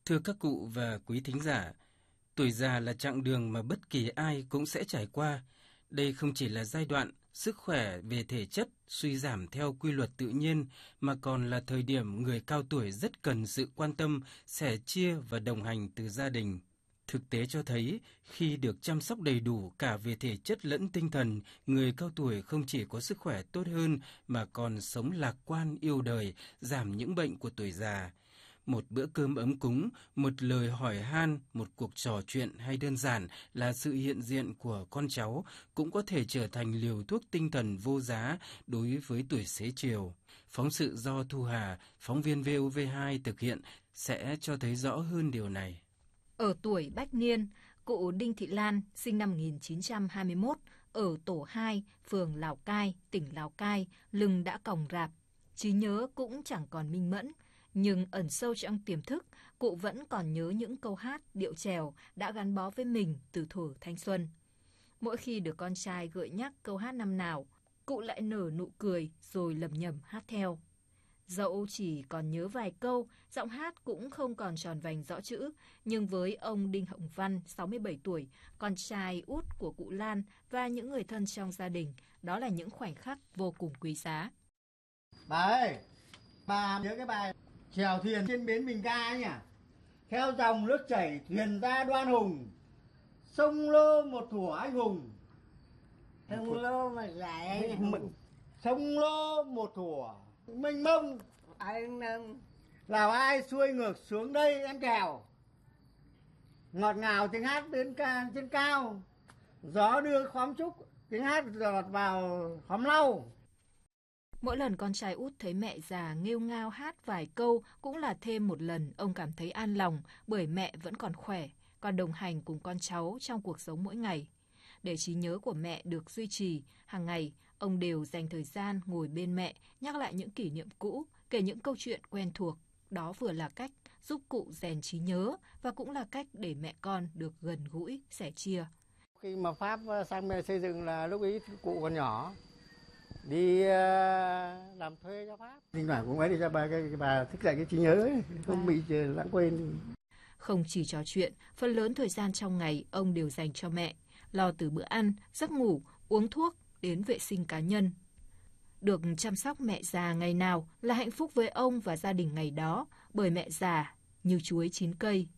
Thưa các cụ và quý thính giả, tuổi già là chặng đường mà bất kỳ ai cũng sẽ trải qua. Đây không chỉ là giai đoạn sức khỏe về thể chất suy giảm theo quy luật tự nhiên, mà còn là thời điểm người cao tuổi rất cần sự quan tâm, sẻ chia và đồng hành từ gia đình. Thực tế cho thấy, khi được chăm sóc đầy đủ cả về thể chất lẫn tinh thần, người cao tuổi không chỉ có sức khỏe tốt hơn mà còn sống lạc quan yêu đời, giảm những bệnh của tuổi già. Một bữa cơm ấm cúng, một lời hỏi han, một cuộc trò chuyện hay đơn giản là sự hiện diện của con cháu cũng có thể trở thành liều thuốc tinh thần vô giá đối với tuổi xế chiều. Phóng sự do Thu Hà, phóng viên VOV2 thực hiện sẽ cho thấy rõ hơn điều này. Ở tuổi bách niên, cụ Đinh Thị Lan, sinh năm 1921, ở tổ 2, phường Lào Cai, tỉnh Lào Cai, lưng đã còng rạp. Trí nhớ cũng chẳng còn minh mẫn, nhưng ẩn sâu trong tiềm thức, cụ vẫn còn nhớ những câu hát, điệu chèo đã gắn bó với mình từ thuở thanh xuân. Mỗi khi được con trai gợi nhắc câu hát năm nào, cụ lại nở nụ cười rồi lẩm nhẩm hát theo. Dẫu chỉ còn nhớ vài câu, giọng hát cũng không còn tròn vành rõ chữ, nhưng với ông Đinh Hồng Văn, 67 tuổi, con trai út của cụ Lan và những người thân trong gia đình, đó là những khoảnh khắc vô cùng quý giá. Bà ơi, bà nhớ cái bài chèo thuyền trên bến Bình Ca ấy nhỉ? Theo dòng nước chảy thuyền ra đoan hùng, sông lô một thủa anh hùng. Sông lô mà dài Sông lô một thủa mênh mông, anh nào ai xuôi ngược xuống đây em chèo. Ngọt ngào tiếng hát trên cao, gió đưa khóm trúc, tiếng hát giọt vào khóm lau. Mỗi lần con trai út thấy mẹ già nghêu ngao hát vài câu cũng là thêm một lần ông cảm thấy an lòng, bởi mẹ vẫn còn khỏe, còn đồng hành cùng con cháu trong cuộc sống mỗi ngày. Để trí nhớ của mẹ được duy trì, hàng ngày ông đều dành thời gian ngồi bên mẹ, nhắc lại những kỷ niệm cũ, kể những câu chuyện quen thuộc. Đó vừa là cách giúp cụ rèn trí nhớ và cũng là cách để mẹ con được gần gũi, sẻ chia. Khi mà Pháp sang xây dựng là lúc ấy cụ còn nhỏ, đi làm thuê cho Pháp. Thỉnh thoảng cũng ấy để cho bà thức dậy cái trí nhớ ấy, không bị lãng quên. Không chỉ trò chuyện, phần lớn thời gian trong ngày ông đều dành cho mẹ, lo từ bữa ăn, giấc ngủ, uống thuốc đến vệ sinh cá nhân. Được chăm sóc mẹ già ngày nào là hạnh phúc với ông và gia đình ngày đó, bởi mẹ già như chuối chín cây.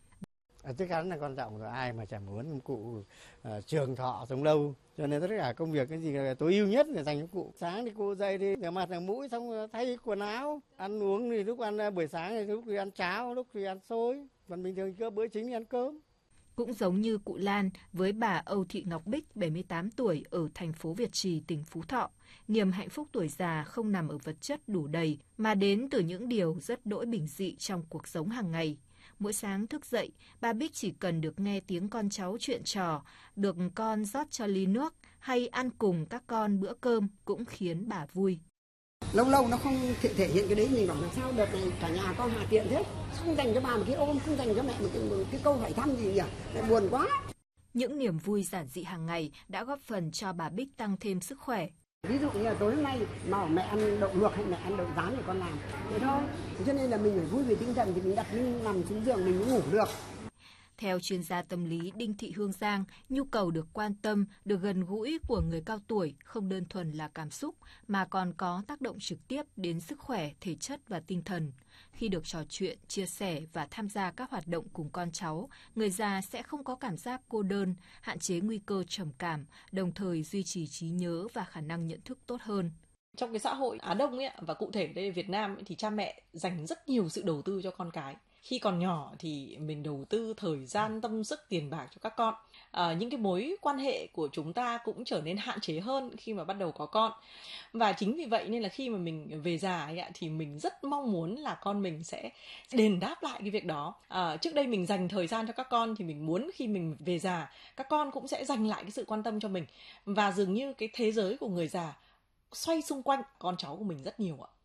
Chắc chắn là quan trọng rồi, ai mà chẳng muốn cụ trường thọ sống lâu, cho nên tất cả công việc cái gì là tối ưu nhất là dành cho cụ. Sáng thì cụ dậy thì rửa mặt rửa mũi, xong thay quần áo, ăn uống thì lúc ăn buổi sáng thì lúc thì ăn cháo, lúc thì ăn xôi, còn bình thường cơ bữa chính thì ăn cơm. Cũng giống như cụ Lan với bà Âu Thị Ngọc Bích, 78 tuổi ở thành phố Việt Trì, tỉnh Phú Thọ, niềm hạnh phúc tuổi già không nằm ở vật chất đủ đầy mà đến từ những điều rất đỗi bình dị trong cuộc sống hàng ngày. Mỗi sáng thức dậy, bà Bích chỉ cần được nghe tiếng con cháu chuyện trò, được con rót cho ly nước hay ăn cùng các con bữa cơm cũng khiến bà vui. Lâu lâu nó không thể hiện cái đấy, mình bảo làm sao đợt này cả nhà con hà tiện thế, không dành cho bà một cái ôm, không dành cho mẹ một cái câu hỏi thăm gì nhỉ, lại buồn quá. Những niềm vui giản dị hàng ngày đã góp phần cho bà Bích tăng thêm sức khỏe. Ví dụ như là tối hôm nay mà mẹ ăn đậu luộc hay mẹ ăn đậu rán thì con làm thế thôi. Cho nên là mình phải vui về tinh thần thì mình đặt mình nằm xuống giường mình mới ngủ được. Theo chuyên gia tâm lý Đinh Thị Hương Giang, nhu cầu được quan tâm, được gần gũi của người cao tuổi không đơn thuần là cảm xúc mà còn có tác động trực tiếp đến sức khỏe, thể chất và tinh thần. Khi được trò chuyện, chia sẻ và tham gia các hoạt động cùng con cháu, người già sẽ không có cảm giác cô đơn, hạn chế nguy cơ trầm cảm, đồng thời duy trì trí nhớ và khả năng nhận thức tốt hơn. Trong cái xã hội Á Đông ấy, và cụ thể đây Việt Nam ấy, thì cha mẹ dành rất nhiều sự đầu tư cho con cái. Khi còn nhỏ thì mình đầu tư thời gian, tâm sức, tiền bạc cho các con. Những cái mối quan hệ của chúng ta cũng trở nên hạn chế hơn khi mà bắt đầu có con. Và chính vì vậy nên là khi mà mình về già ấy, thì mình rất mong muốn là con mình sẽ đền đáp lại cái việc đó. Trước đây mình dành thời gian cho các con thì mình muốn khi mình về già, các con cũng sẽ dành lại cái sự quan tâm cho mình. Và dường như cái thế giới của người già xoay xung quanh con cháu của mình rất nhiều ạ.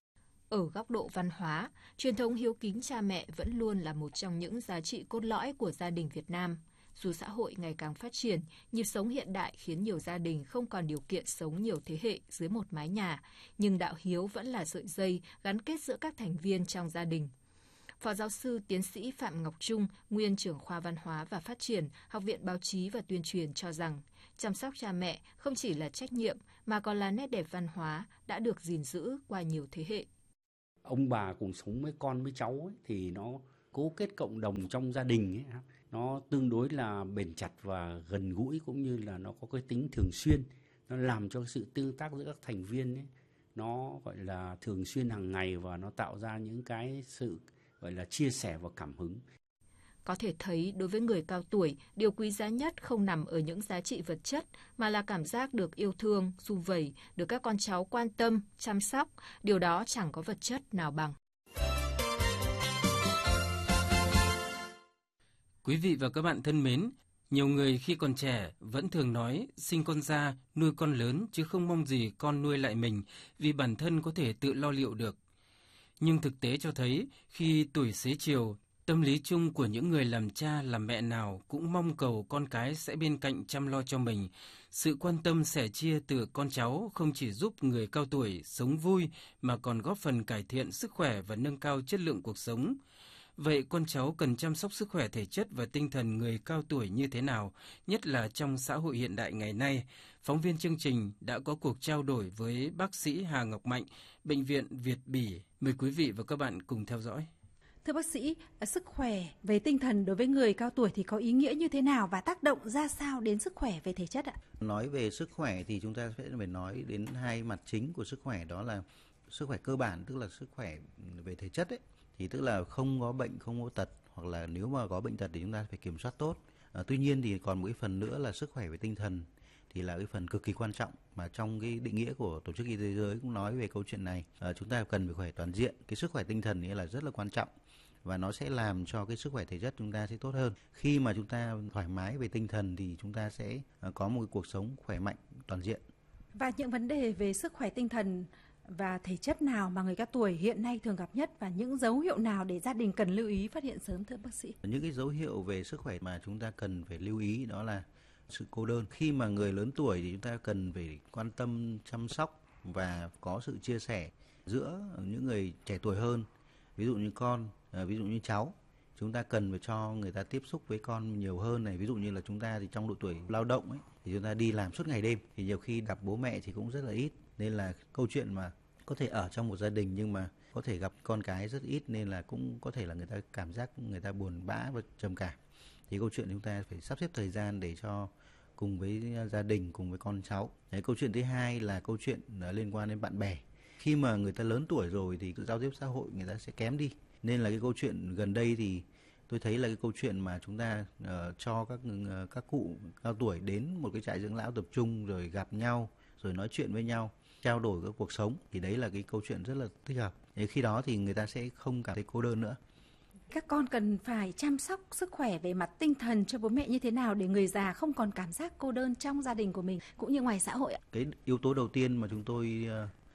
Ở góc độ văn hóa, truyền thống hiếu kính cha mẹ vẫn luôn là một trong những giá trị cốt lõi của gia đình Việt Nam. Dù xã hội ngày càng phát triển, nhịp sống hiện đại khiến nhiều gia đình không còn điều kiện sống nhiều thế hệ dưới một mái nhà, nhưng đạo hiếu vẫn là sợi dây gắn kết giữa các thành viên trong gia đình. Phó giáo sư tiến sĩ Phạm Ngọc Trung, nguyên trưởng khoa Văn hóa và Phát triển, Học viện Báo chí và Tuyên truyền cho rằng chăm sóc cha mẹ không chỉ là trách nhiệm mà còn là nét đẹp văn hóa đã được gìn giữ qua nhiều thế hệ. Ông bà cùng sống với con với cháu ấy, thì nó cố kết cộng đồng trong gia đình ấy, nó tương đối là bền chặt và gần gũi, cũng như là nó có cái tính thường xuyên, nó làm cho sự tương tác giữa các thành viên ấy, nó gọi là thường xuyên hàng ngày và nó tạo ra những cái sự gọi là chia sẻ và cảm hứng. Có thể thấy đối với người cao tuổi, điều quý giá nhất không nằm ở những giá trị vật chất mà là cảm giác được yêu thương, sum vầy, được các con cháu quan tâm, chăm sóc. Điều đó chẳng có vật chất nào bằng. Quý vị và các bạn thân mến, nhiều người khi còn trẻ vẫn thường nói sinh con ra, nuôi con lớn chứ không mong gì con nuôi lại mình vì bản thân có thể tự lo liệu được. Nhưng thực tế cho thấy khi tuổi xế chiều, tâm lý chung của những người làm cha làm mẹ nào cũng mong cầu con cái sẽ bên cạnh chăm lo cho mình. Sự quan tâm sẻ chia từ con cháu không chỉ giúp người cao tuổi sống vui mà còn góp phần cải thiện sức khỏe và nâng cao chất lượng cuộc sống. Vậy con cháu cần chăm sóc sức khỏe thể chất và tinh thần người cao tuổi như thế nào, nhất là trong xã hội hiện đại ngày nay? Phóng viên chương trình đã có cuộc trao đổi với bác sĩ Hà Ngọc Mạnh, Bệnh viện Việt Bỉ. Mời quý vị và các bạn cùng theo dõi. Thưa bác sĩ, sức khỏe về tinh thần đối với người cao tuổi thì có ý nghĩa như thế nào và tác động ra sao đến sức khỏe về thể chất ạ? Nói về sức khỏe thì chúng ta sẽ phải nói đến hai mặt chính của sức khỏe, đó là sức khỏe cơ bản, tức là sức khỏe về thể chất ấy. Thì tức là không có bệnh, không có tật, hoặc là nếu mà có bệnh tật thì chúng ta phải kiểm soát tốt. Tuy nhiên thì còn một cái phần nữa là sức khỏe về tinh thần, thì là cái phần cực kỳ quan trọng mà trong cái định nghĩa của Tổ chức Y tế Thế giới cũng nói về câu chuyện này. Chúng ta cần phải khỏe toàn diện. Cái sức khỏe tinh thần ấy là rất là quan trọng và nó sẽ làm cho cái sức khỏe thể chất chúng ta sẽ tốt hơn. Khi mà chúng ta thoải mái về tinh thần thì chúng ta sẽ có một cái cuộc sống khỏe mạnh toàn diện. Và những vấn đề về sức khỏe tinh thần và thể chất nào mà người cao tuổi hiện nay thường gặp nhất và những dấu hiệu nào để gia đình cần lưu ý phát hiện sớm thưa bác sĩ? Những cái dấu hiệu về sức khỏe mà chúng ta cần phải lưu ý đó là sự cô đơn. Khi mà người lớn tuổi thì chúng ta cần phải quan tâm, chăm sóc và có sự chia sẻ giữa những người trẻ tuổi hơn. Ví dụ như con, ví dụ như cháu, chúng ta cần phải cho người ta tiếp xúc với con nhiều hơn này. Ví dụ như là chúng ta thì trong độ tuổi lao động ấy, thì chúng ta đi làm suốt ngày đêm thì nhiều khi gặp bố mẹ thì cũng rất là ít, nên là câu chuyện mà có thể ở trong một gia đình nhưng mà có thể gặp con cái rất ít, nên là cũng có thể là người ta cảm giác người ta buồn bã và trầm cảm. Thì câu chuyện chúng ta phải sắp xếp thời gian để cho cùng với gia đình, cùng với con cháu. Đấy, câu chuyện thứ hai là câu chuyện liên quan đến bạn bè. Khi mà người ta lớn tuổi rồi thì giao tiếp xã hội người ta sẽ kém đi, nên là cái câu chuyện gần đây thì tôi thấy là cái câu chuyện mà chúng ta cho các cụ cao tuổi đến một cái trại dưỡng lão tập trung rồi gặp nhau, rồi nói chuyện với nhau, trao đổi các cuộc sống, thì đấy là cái câu chuyện rất là thích hợp. Để khi đó thì người ta sẽ không cảm thấy cô đơn nữa. Các con cần phải chăm sóc sức khỏe về mặt tinh thần cho bố mẹ như thế nào để người già không còn cảm giác cô đơn trong gia đình của mình cũng như ngoài xã hội ạ? Cái yếu tố đầu tiên mà chúng tôi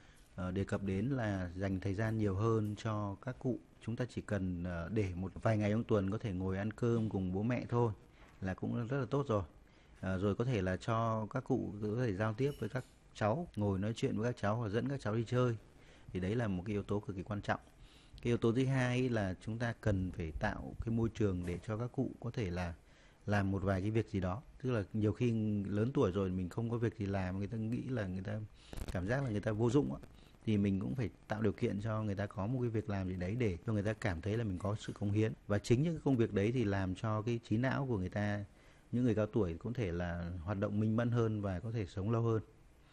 đề cập đến là dành thời gian nhiều hơn cho các cụ. Chúng ta chỉ cần để một vài ngày trong tuần có thể ngồi ăn cơm cùng bố mẹ thôi là cũng rất là tốt rồi. Rồi có thể là cho các cụ có thể giao tiếp với các cháu, ngồi nói chuyện với các cháu hoặc dẫn các cháu đi chơi. Thì đấy là một cái yếu tố cực kỳ quan trọng. Cái yếu tố thứ hai là chúng ta cần phải tạo cái môi trường để cho các cụ có thể là làm một vài cái việc gì đó. Tức là nhiều khi lớn tuổi rồi mình không có việc gì làm, người ta nghĩ là người ta cảm giác là người ta vô dụng, thì mình cũng phải tạo điều kiện cho người ta có một cái việc làm gì đấy để cho người ta cảm thấy là mình có sự cống hiến. Và chính những cái công việc đấy thì làm cho cái trí não của người ta, những người cao tuổi có thể là hoạt động minh mẫn hơn và có thể sống lâu hơn.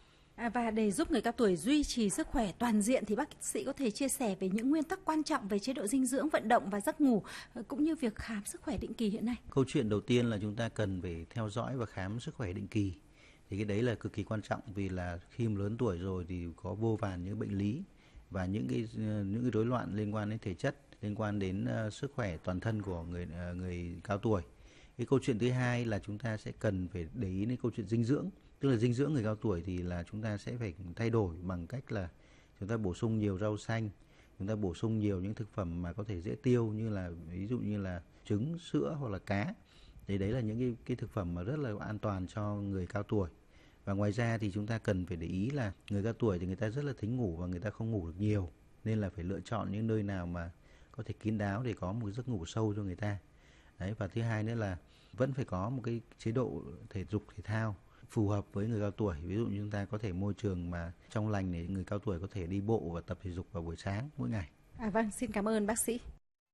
Và để giúp người cao tuổi duy trì sức khỏe toàn diện thì bác sĩ có thể chia sẻ về những nguyên tắc quan trọng về chế độ dinh dưỡng, vận động và giấc ngủ cũng như việc khám sức khỏe định kỳ hiện nay. Câu chuyện đầu tiên là chúng ta cần phải theo dõi và khám sức khỏe định kỳ. Thì cái đấy là cực kỳ quan trọng, vì là khi mà lớn tuổi rồi thì có vô vàn những bệnh lý và những cái rối loạn liên quan đến thể chất, liên quan đến sức khỏe toàn thân của người cao tuổi. Cái câu chuyện thứ hai là chúng ta sẽ cần phải để ý đến câu chuyện dinh dưỡng. Tức là dinh dưỡng người cao tuổi thì là chúng ta sẽ phải thay đổi bằng cách là chúng ta bổ sung nhiều rau xanh, chúng ta bổ sung nhiều những thực phẩm mà có thể dễ tiêu, như là ví dụ như là trứng, sữa hoặc là cá. Thì đấy là những cái thực phẩm mà rất là an toàn cho người cao tuổi. Và ngoài ra thì chúng ta cần phải để ý là người cao tuổi thì người ta rất là thích ngủ và người ta không ngủ được nhiều, nên là phải lựa chọn những nơi nào mà có thể kín đáo để có một giấc ngủ sâu cho người ta. Đấy, và thứ hai nữa là vẫn phải có một cái chế độ thể dục thể thao phù hợp với người cao tuổi. Ví dụ như chúng ta có thể môi trường mà trong lành để người cao tuổi có thể đi bộ và tập thể dục vào buổi sáng mỗi ngày. Vâng, xin cảm ơn bác sĩ.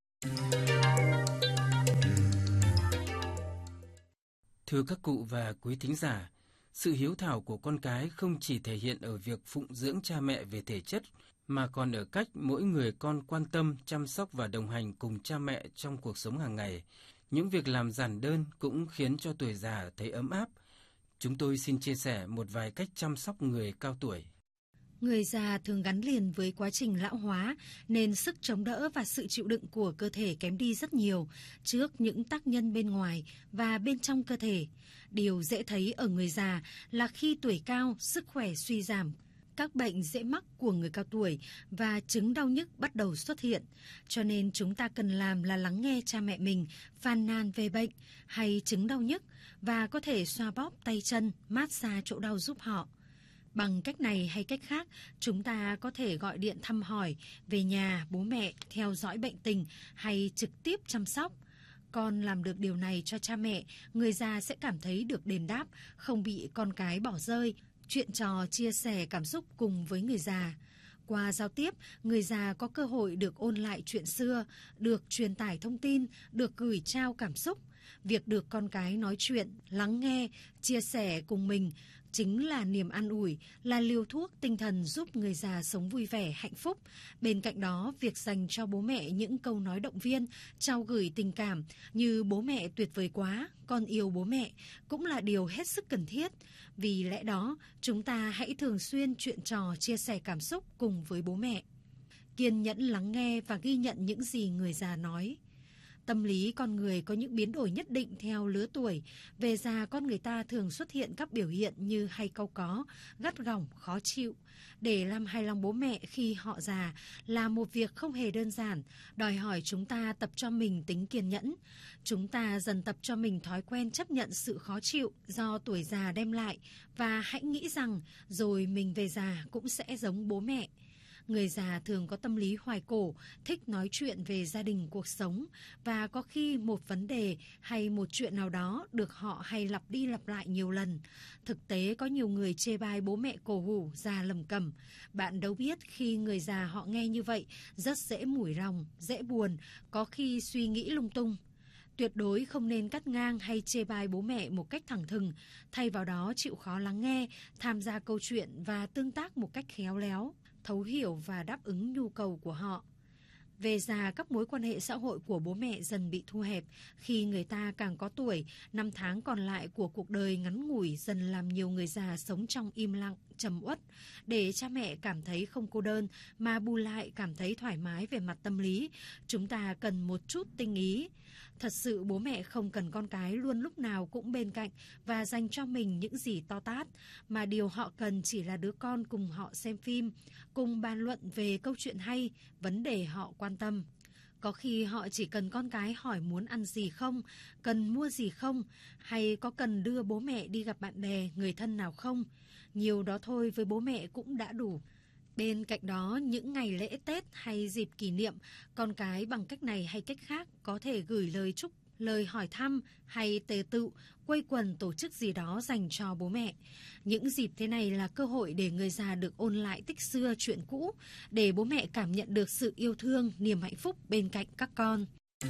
Thưa các cụ và quý thính giả, sự hiếu thảo của con cái không chỉ thể hiện ở việc phụng dưỡng cha mẹ về thể chất, mà còn ở cách mỗi người con quan tâm, chăm sóc và đồng hành cùng cha mẹ trong cuộc sống hàng ngày. Những việc làm giản đơn cũng khiến cho tuổi già thấy ấm áp. Chúng tôi xin chia sẻ một vài cách chăm sóc người cao tuổi. Người già thường gắn liền với quá trình lão hóa nên sức chống đỡ và sự chịu đựng của cơ thể kém đi rất nhiều trước những tác nhân bên ngoài và bên trong cơ thể. Điều dễ thấy ở người già là khi tuổi cao, sức khỏe suy giảm, các bệnh dễ mắc của người cao tuổi và chứng đau nhức bắt đầu xuất hiện. Cho nên chúng ta cần làm là lắng nghe cha mẹ mình phàn nàn về bệnh hay chứng đau nhức và có thể xoa bóp tay chân, massage chỗ đau giúp họ. Bằng cách này hay cách khác, chúng ta có thể gọi điện thăm hỏi về nhà bố mẹ, theo dõi bệnh tình hay trực tiếp chăm sóc. Con làm được điều này cho cha mẹ, người già sẽ cảm thấy được đền đáp, không bị con cái bỏ rơi, chuyện trò chia sẻ cảm xúc cùng với người già. Qua giao tiếp, người già có cơ hội được ôn lại chuyện xưa, được truyền tải thông tin, được gửi trao cảm xúc. Việc được con cái nói chuyện, lắng nghe, chia sẻ cùng mình chính là niềm an ủi, là liều thuốc tinh thần giúp người già sống vui vẻ, hạnh phúc. Bên cạnh đó, việc dành cho bố mẹ những câu nói động viên, trao gửi tình cảm như bố mẹ tuyệt vời quá, con yêu bố mẹ cũng là điều hết sức cần thiết. Vì lẽ đó, chúng ta hãy thường xuyên chuyện trò chia sẻ cảm xúc cùng với bố mẹ. Kiên nhẫn lắng nghe và ghi nhận những gì người già nói. Tâm lý con người có những biến đổi nhất định theo lứa tuổi. Về già, con người ta thường xuất hiện các biểu hiện như hay cau có, gắt gỏng, khó chịu. Để làm hài lòng bố mẹ khi họ già là một việc không hề đơn giản, đòi hỏi chúng ta tập cho mình tính kiên nhẫn. Chúng ta dần tập cho mình thói quen chấp nhận sự khó chịu do tuổi già đem lại và hãy nghĩ rằng rồi mình về già cũng sẽ giống bố mẹ. Người già thường có tâm lý hoài cổ, thích nói chuyện về gia đình, cuộc sống và có khi một vấn đề hay một chuyện nào đó được họ hay lặp đi lặp lại nhiều lần. Thực tế có nhiều người chê bai bố mẹ cổ hủ, già lầm cẩm. Bạn đâu biết khi người già họ nghe như vậy rất dễ mủi lòng, dễ buồn, có khi suy nghĩ lung tung. Tuyệt đối không nên cắt ngang hay chê bai bố mẹ một cách thẳng thừng, thay vào đó chịu khó lắng nghe, tham gia câu chuyện và tương tác một cách khéo léo, thấu hiểu và đáp ứng nhu cầu của họ. Về già, các mối quan hệ xã hội của bố mẹ dần bị thu hẹp. Khi người ta càng có tuổi, năm tháng còn lại của cuộc đời ngắn ngủi dần làm nhiều người già sống trong im lặng, trầm uất. Để cha mẹ cảm thấy không cô đơn mà bù lại cảm thấy thoải mái về mặt tâm lý, chúng ta cần một chút tinh ý. Thật sự bố mẹ không cần con cái luôn lúc nào cũng bên cạnh và dành cho mình những gì to tát, mà điều họ cần chỉ là đứa con cùng họ xem phim, cùng bàn luận về câu chuyện hay, vấn đề họ quan tâm. Có khi họ chỉ cần con cái hỏi muốn ăn gì không, cần mua gì không, hay có cần đưa bố mẹ đi gặp bạn bè, người thân nào không. Nhiều đó thôi với bố mẹ cũng đã đủ. Bên cạnh đó, những ngày lễ Tết hay dịp kỷ niệm, con cái bằng cách này hay cách khác có thể gửi lời chúc, lời hỏi thăm hay tề tựu, quây quần tổ chức gì đó dành cho bố mẹ. Những dịp thế này là cơ hội để người già được ôn lại tích xưa chuyện cũ, để bố mẹ cảm nhận được sự yêu thương, niềm hạnh phúc bên cạnh các con.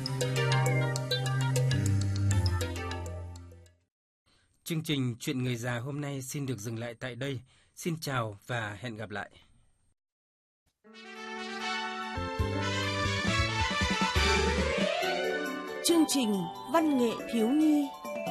Chương trình Chuyện người già hôm nay xin được dừng lại tại đây. Xin chào và hẹn gặp lại. Chương trình Văn nghệ thiếu nhi.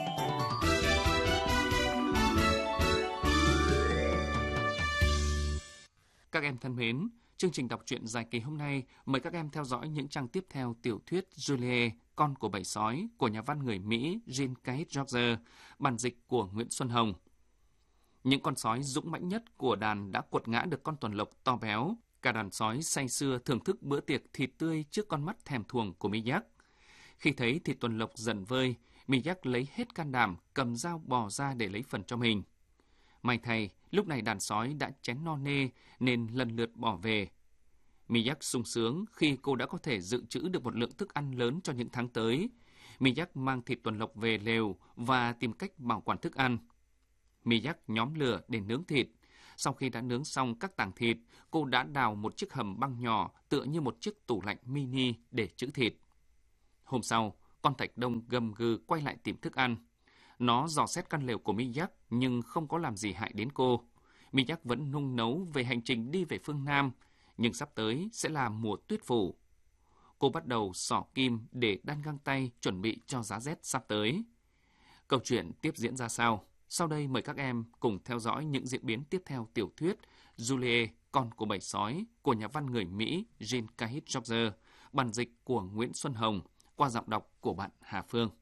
Các em thân mến, chương trình đọc truyện dài kỳ hôm nay mời các em theo dõi những trang tiếp theo tiểu thuyết Julie, con của bầy sói của nhà văn người Mỹ Jean Kate George, bản dịch của Nguyễn Xuân Hồng. Những con sói dũng mãnh nhất của đàn đã quật ngã được con tuần lộc to béo. Cả đàn sói say sưa thưởng thức bữa tiệc thịt tươi trước con mắt thèm thuồng của Miyak. Khi thấy thịt tuần lộc dần vơi, Miyak lấy hết can đảm, cầm dao bò ra để lấy phần cho mình. May thay, lúc này đàn sói đã chén no nê nên lần lượt bỏ về. Miyak sung sướng khi cô đã có thể dự trữ được một lượng thức ăn lớn cho những tháng tới. Miyak mang thịt tuần lộc về lều và tìm cách bảo quản thức ăn. Miyak nhóm lửa để nướng thịt. Sau khi đã nướng xong các tảng thịt, cô đã đào một chiếc hầm băng nhỏ tựa như một chiếc tủ lạnh mini để trữ thịt. Hôm sau, con thạch đông gầm gừ quay lại tìm thức ăn. Nó dò xét căn lều của Miyak nhưng không có làm gì hại đến cô. Miyak vẫn nung nấu về hành trình đi về phương Nam, nhưng sắp tới sẽ là mùa tuyết phủ. Cô bắt đầu xỏ kim để đan găng tay chuẩn bị cho giá rét sắp tới. Câu chuyện tiếp diễn ra sao? Sau đây mời các em cùng theo dõi những diễn biến tiếp theo tiểu thuyết Julie, con của bầy sói của nhà văn người Mỹ Jean Cahit George, bản dịch của Nguyễn Xuân Hồng, qua giọng đọc của bạn Hà Phương.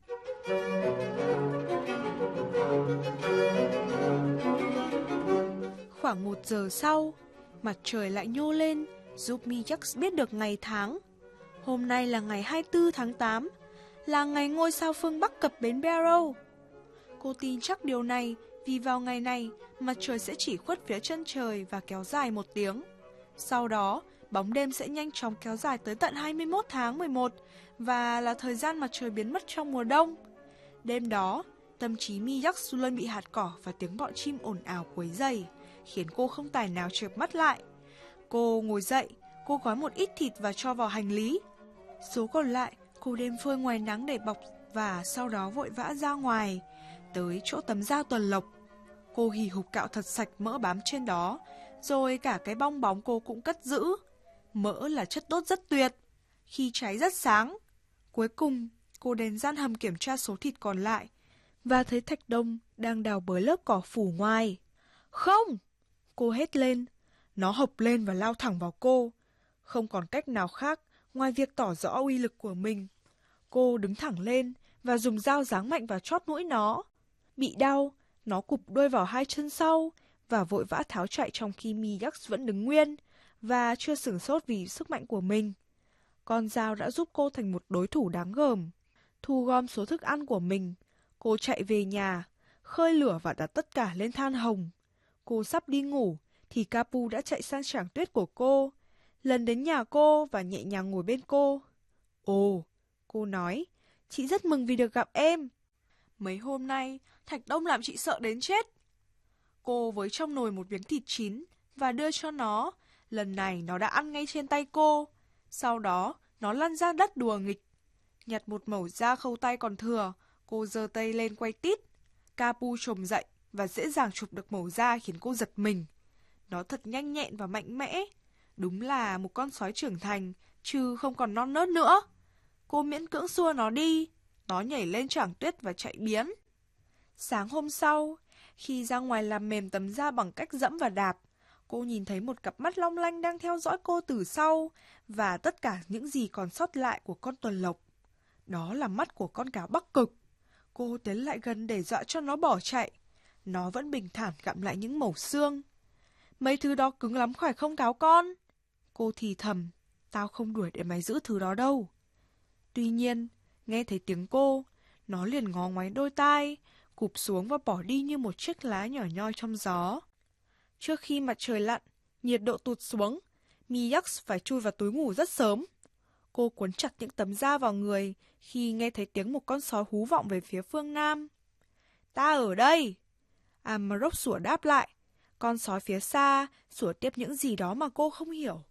Khoảng 1 giờ sau, mặt trời lại nhô lên, giúp Miyak biết được ngày tháng. Hôm nay là ngày 24 tháng 8, là ngày ngôi sao phương Bắc cập bến Barrow. Cô tin chắc điều này vì vào ngày này, mặt trời sẽ chỉ khuất phía chân trời và kéo dài 1 tiếng. Sau đó, bóng đêm sẽ nhanh chóng kéo dài tới tận 21 tháng 11 và là thời gian mặt trời biến mất trong mùa đông. Đêm đó, tâm trí Miyak luôn bị hạt cỏ và tiếng bọn chim ồn ào quấy rầy, khiến cô không tài nào chợp mắt lại. Cô ngồi dậy, cô gói một ít thịt và cho vào hành lý. Số còn lại, cô đem phơi ngoài nắng để bọc và sau đó vội vã ra ngoài, tới chỗ tấm da tuần lộc. Cô hì hục cạo thật sạch mỡ bám trên đó, rồi cả cái bong bóng cô cũng cất giữ. Mỡ là chất đốt rất tuyệt, khi cháy rất sáng. Cuối cùng, cô đến gian hầm kiểm tra số thịt còn lại, và thấy Thạch Đông đang đào bới lớp cỏ phủ ngoài. Không! Cô hét lên. Nó hộc lên và lao thẳng vào cô. Không còn cách nào khác ngoài việc tỏ rõ uy lực của mình. Cô đứng thẳng lên và dùng dao giáng mạnh vào chót mũi nó. Bị đau, nó cụp đuôi vào hai chân sau và vội vã tháo chạy, trong khi Miyak vẫn đứng nguyên và chưa sửng sốt vì sức mạnh của mình. Con dao đã giúp cô thành một đối thủ đáng gờm. Thu gom số thức ăn của mình, cô chạy về nhà, khơi lửa và đặt tất cả lên than hồng. Cô sắp đi ngủ thì Kapu đã chạy sang trảng tuyết của cô, lần đến nhà cô và nhẹ nhàng ngồi bên cô. Ồ, cô nói, chị rất mừng vì được gặp em. Mấy hôm nay, Thạch Đông làm chị sợ đến chết. Cô với trong nồi một miếng thịt chín và đưa cho nó. Lần này nó đã ăn ngay trên tay cô. Sau đó, nó lăn ra đất đùa nghịch. Nhặt một mẩu da khâu tay còn thừa, cô giơ tay lên quay tít. Kapu trồm dậy và dễ dàng chụp được mẩu da khiến cô giật mình. Nó thật nhanh nhẹn và mạnh mẽ. Đúng là một con sói trưởng thành, chứ không còn non nớt nữa. Cô miễn cưỡng xua nó đi. Nó nhảy lên trảng tuyết và chạy biến. Sáng hôm sau, khi ra ngoài làm mềm tấm da bằng cách dẫm và đạp, cô nhìn thấy một cặp mắt long lanh đang theo dõi cô từ sau và tất cả những gì còn sót lại của con tuần lộc. Đó là mắt của con cáo Bắc Cực. Cô tiến lại gần để dọa cho nó bỏ chạy. Nó vẫn bình thản gặm lại những mẩu xương. Mấy thứ đó cứng lắm phải không cáo con? Cô thì thầm, tao không đuổi để mày giữ thứ đó đâu. Tuy nhiên, nghe thấy tiếng cô, nó liền ngó ngoáy đôi tai, cụp xuống và bỏ đi như một chiếc lá nhỏ nhoi trong gió. Trước khi mặt trời lặn, nhiệt độ tụt xuống, Miyak phải chui vào túi ngủ rất sớm. Cô cuốn chặt những tấm da vào người khi nghe thấy tiếng một con sói hú vọng về phía phương Nam. Ta ở đây! Amarok sủa đáp lại. Con sói phía xa sủa tiếp những gì đó mà cô không hiểu.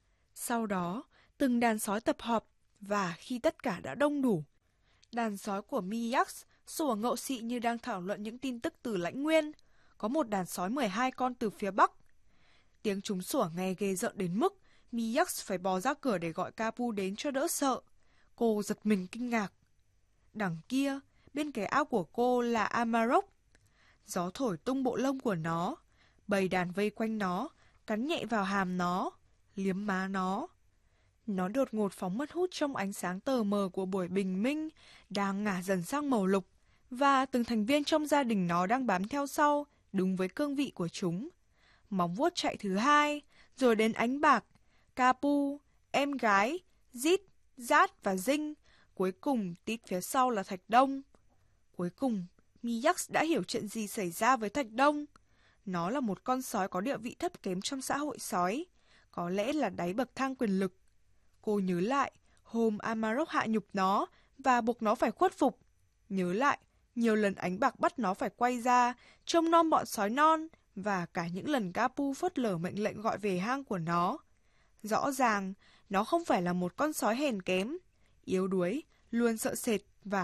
Sau đó, từng đàn sói tập hợp và khi tất cả đã đông đủ, đàn sói của Miyak sủa ngậu xị như đang thảo luận những tin tức từ lãnh nguyên. Có một đàn sói 12 con từ phía Bắc. Tiếng chúng sủa nghe ghê rợn đến mức Miyak phải bò ra cửa để gọi Kapu đến cho đỡ sợ. Cô giật mình kinh ngạc. Đằng kia, bên cái ao của cô là Amarok. Gió thổi tung bộ lông của nó. Bầy đàn vây quanh nó, cắn nhẹ vào hàm nó, liếm má nó. Nó đột ngột phóng mất hút trong ánh sáng tờ mờ của buổi bình minh, đang ngả dần sang màu lục, và từng thành viên trong gia đình nó đang bám theo sau, đúng với cương vị của chúng. Móng vuốt chạy thứ hai, rồi đến ánh bạc, Kapu, em gái, Zit, Zat và Dinh. Cuối cùng, tít phía sau là Thạch Đông. Cuối cùng, Miyak đã hiểu chuyện gì xảy ra với Thạch Đông. Nó là một con sói có địa vị thấp kém trong xã hội sói. có lẽ là đáy bậc thang quyền lực. Cô nhớ lại hôm Amarok hạ nhục nó và buộc nó phải khuất phục. Nhớ lại nhiều lần Ánh Bạc bắt nó phải quay ra, trông nom bọn sói non, và cả những lần Kapu phớt lờ mệnh lệnh gọi về hang của nó. Rõ ràng, nó không phải là một con sói hèn kém, yếu đuối, luôn sợ sệt và